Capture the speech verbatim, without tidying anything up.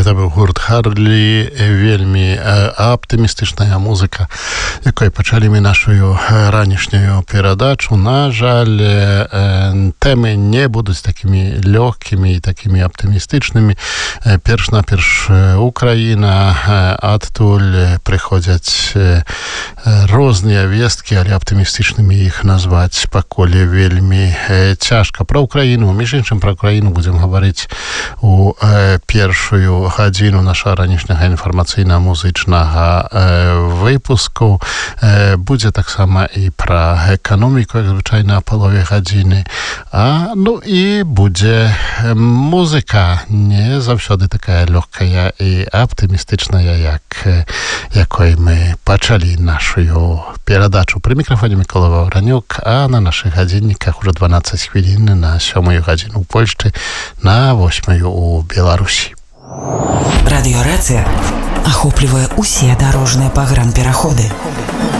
Гэта быў гурт Харлі, вельмі аптымістычная музыка, якой пачалі мы нашу ранішнюю перадачу. На жаль, тэмы не будуць такімі лёгкімі і такімі аптымістычнымі. Перш-наперш Украіна, адтуль прыходзяць розныя весткі, але аптымістычнымі іх назваць пакуль вельмі цяжка. Пра Украіну, між іншым, пра Украіну будзем гаварыць у першую гадзіну нашага ранішняга інфармацыйна-музычнага выпуску. Будзе таксама і пра эканоміку, як звычайна, палове гадзіны. А, ну і будзе музыка, не заўсёды такая лёгкая і аптымістычная, як якой мы пачалі нашу перадачу. Пры мікрафоне Мікола Ваўранюк, а на нашых гадзінніках ужо дванаццаць хвілін на сёмую гадзіну ў Польшчы, на восьмую у Беларусі. Радыёрацыя ахоплівае ўсе дарожныя пагранпераходы.